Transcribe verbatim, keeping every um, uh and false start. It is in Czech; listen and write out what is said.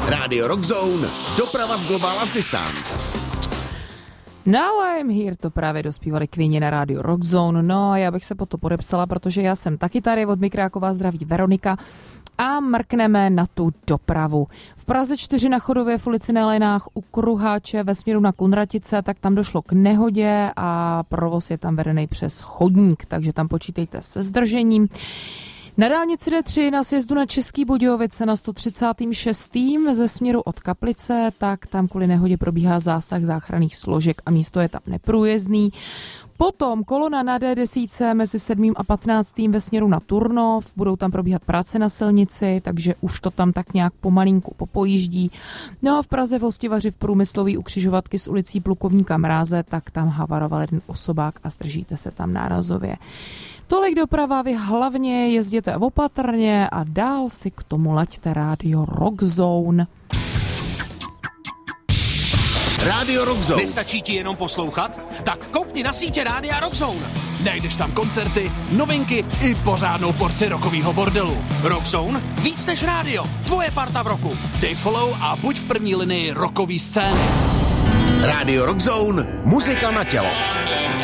Radio Rockzone, doprava z Global Assistance. Now I'm here, to právě dospívali Queeni na rádiu Rockzone. No a já bych se po to podepsala, protože já jsem taky tady, od Mikrákova zdraví Veronika a mrkneme na tu dopravu. V Praze čtyři na Chodově v ulici Nelenách u Kruháče ve směru na Kunratice, tak tam došlo k nehodě a provoz je tam vedený přes chodník, takže tam počítejte se zdržením. Na dálnici D tři na sjezdu na Český Budějovice na sto třicátém šestém ze směru od Kaplice, tak tam kvůli nehodě probíhá zásah záchranných složek a místo je tam neprůjezdný. Potom kolona na D deset mezi sedmým a patnáctým ve směru na Turnov, budou tam probíhat práce na silnici, takže už to tam tak nějak pomalinku popojíždí. No a v Praze v Hostivaři v Průmyslový u křižovatky s ulicí Plukovníka Mráze, tak tam havaroval jeden osobák a zdržíte se tam nárazově. Tolik doprava, vy hlavně jezděte opatrně a dál si k tomu laďte rádio Rockzone. Radio Rockzone. Nestačí ti jenom poslouchat? Tak koukni na sítě Rádia Rockzone. Najdeš tam koncerty, novinky i pořádnou porci rockovýho bordelu. Rockzone? Víc než rádio. Tvoje parta v roku. Dej follow a buď v první linii rockový scény. Radio Rockzone, muzika na tělo.